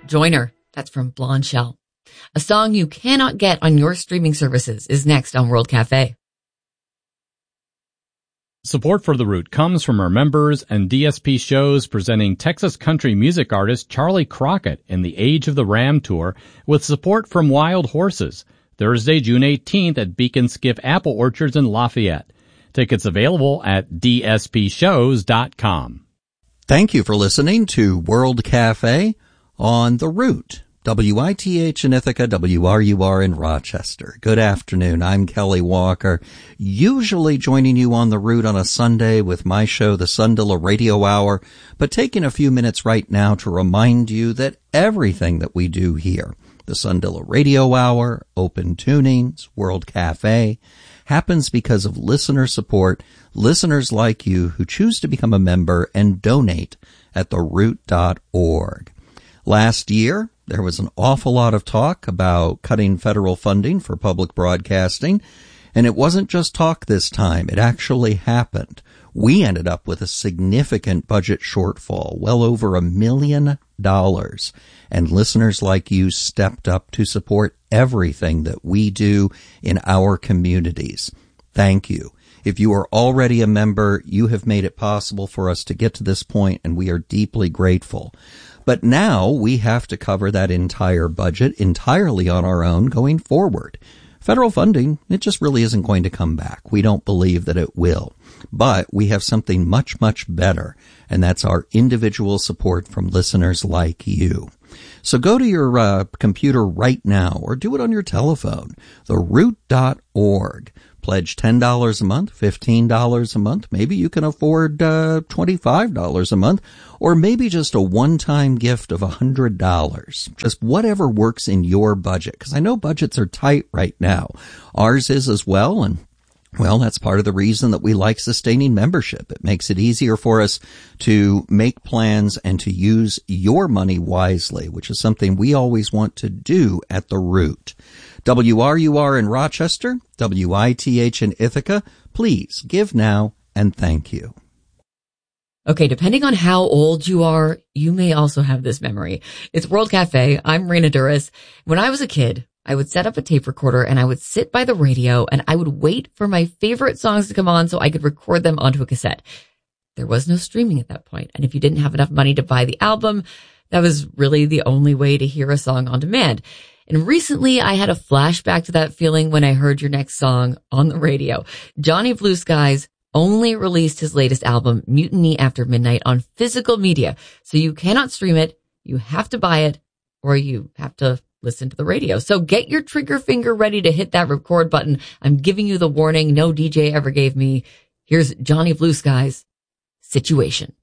Joiner. That's from Blonde Shell. A song you cannot get on your streaming services is next on World Cafe. Support for The Root comes from our members and DSP shows presenting Texas country music artist Charlie Crockett in the Age of the Ram Tour with support from Wild Horses, Thursday, June 18th at Beacon Skiff Apple Orchards in Lafayette. Tickets available at dspshows.com. Thank you for listening to World Cafe on The Root. WITH in Ithaca, WRUR in Rochester. Good afternoon. I'm Kelly Walker, usually joining you on The Root on a Sunday with my show, The Sundilla Radio Hour, but taking a few minutes right now to remind you that everything that we do here, The Sundilla Radio Hour, Open Tunings, World Cafe, happens because of listener support, listeners like you who choose to become a member and donate at theroot.org. Last year, there was an awful lot of talk about cutting federal funding for public broadcasting, and it wasn't just talk this time. It actually happened. We ended up with a significant budget shortfall, well over $1 million, and listeners like you stepped up to support everything that we do in our communities. Thank you. If you are already a member, you have made it possible for us to get to this point, and we are deeply grateful. But now we have to cover that entire budget entirely on our own going forward. Federal funding, it just really isn't going to come back. We don't believe that it will. But we have something much, much better, and that's our individual support from listeners like you. So go to your computer right now or do it on your telephone, theroot.org. Pledge $10 a month, $15 a month. Maybe you can afford $25 a month, or maybe just a one-time gift of $100. Just whatever works in your budget, because I know budgets are tight right now. Ours is as well, and well, that's part of the reason that we like sustaining membership. It makes it easier for us to make plans and to use your money wisely, which is something we always want to do at The Root. WRUR in Rochester, WITH in Ithaca. Please give now and thank you. Okay, depending on how old you are, you may also have this memory. It's World Cafe. I'm Rena Duras. When I was a kid, I would set up a tape recorder and I would sit by the radio and I would wait for my favorite songs to come on so I could record them onto a cassette. There was no streaming at that point, and if you didn't have enough money to buy the album, that was really the only way to hear a song on demand. And recently I had a flashback to that feeling when I heard your next song on the radio. Johnny Blue Skies only released his latest album, Mutiny After Midnight, on physical media. So you cannot stream it, you have to buy it, or you have to listen to the radio. So get your trigger finger ready to hit that record button. I'm giving you the warning no DJ ever gave me. Here's Johnny Blue Skies, Situation.